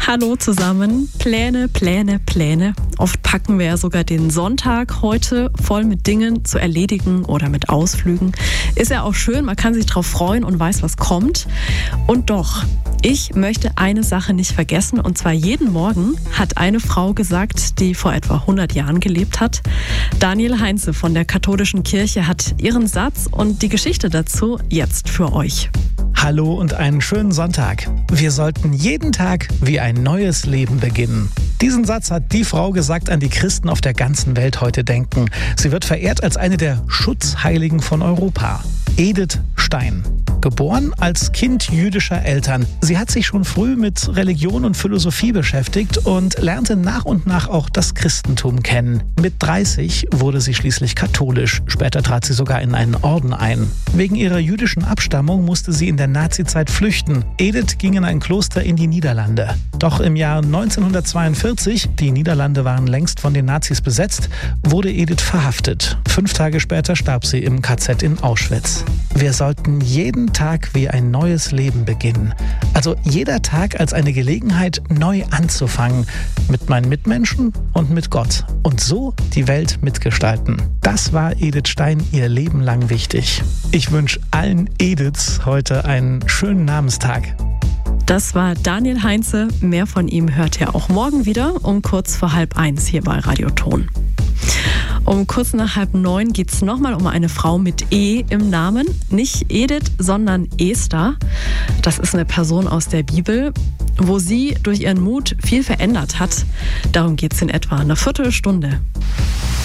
Hallo zusammen. Pläne, Pläne, Pläne. Oft packen wir ja sogar den Sonntag heute voll mit Dingen zu erledigen oder mit Ausflügen. Ist ja auch schön, man kann sich drauf freuen und weiß, was kommt. Und doch, ich möchte eine Sache nicht vergessen, und zwar jeden Morgen hat eine Frau gesagt, die vor etwa 100 Jahren gelebt hat. Daniel Heinze von der Katholischen Kirche hat ihren Satz und die Geschichte dazu jetzt für euch. Hallo und einen schönen Sonntag. Wir sollten jeden Tag wie ein neues Leben beginnen. Diesen Satz hat die Frau gesagt, an die Christen auf der ganzen Welt heute denken. Sie wird verehrt als eine der Schutzheiligen von Europa. Edith Stein. Geboren als Kind jüdischer Eltern. Sie hat sich schon früh mit Religion und Philosophie beschäftigt und lernte nach und nach auch das Christentum kennen. Mit 30 wurde sie schließlich katholisch. Später trat sie sogar in einen Orden ein. Wegen ihrer jüdischen Abstammung musste sie in der Nazizeit flüchten. Edith ging in ein Kloster in die Niederlande. Doch im Jahr 1942, die Niederlande waren längst von den Nazis besetzt, wurde Edith verhaftet. 5 Tage später starb sie im KZ in Auschwitz. Wir sollten jeden Tag wie ein neues Leben beginnen. Also jeder Tag als eine Gelegenheit, neu anzufangen. Mit meinen Mitmenschen und mit Gott. Und so die Welt mitgestalten. Das war Edith Stein ihr Leben lang wichtig. Ich wünsche allen Ediths heute einen schönen Namenstag. Das war Daniel Heinze. Mehr von ihm hört ihr auch morgen wieder um kurz vor 12:30 hier bei Radioton. Um kurz nach 8:30 geht es nochmal um eine Frau mit E im Namen. Nicht Edith, sondern Esther. Das ist eine Person aus der Bibel, wo sie durch ihren Mut viel verändert hat. Darum geht es in etwa einer Viertelstunde.